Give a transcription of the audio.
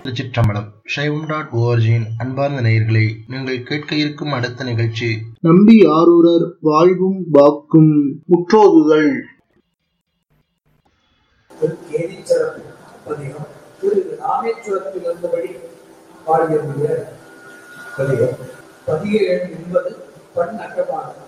திருச்சிற்றம்பலம். சைவம்.org-இன் அன்பார்ந்த நேயர்களே, நீங்கள் கேட்க இருக்கும் அடுத்த நிகழ்ச்சி நம்பி ஆரூரர் வாழ்வும் வாக்கும் முற்றோதுதல். ராமேஸ்வரத்தில் இருந்தபடி பாடிய பதிகை என்பது பண் அட்டமாகும்.